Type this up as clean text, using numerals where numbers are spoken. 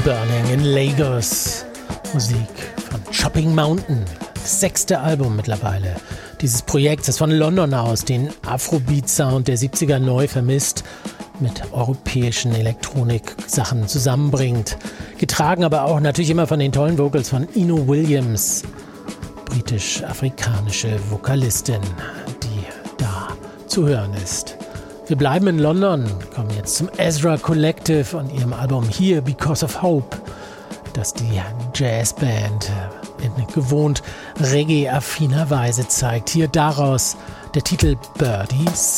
Burning in Lagos. Musik von Chopping Mountain. Das 6. Album mittlerweile dieses Projekts, das von London aus den Afrobeat-Sound der 70er neu vermisst, mit europäischen Elektronik-Sachen zusammenbringt. Getragen aber auch natürlich immer von den tollen Vocals von Ino Williams, britisch-afrikanische Vokalistin, die da zu hören ist. Wir bleiben in London, kommen jetzt zum Ezra Collective und ihrem Album Here Because of Hope, das die Jazzband in gewohnt reggae-affiner Weise zeigt. Hier daraus der Titel Birdies.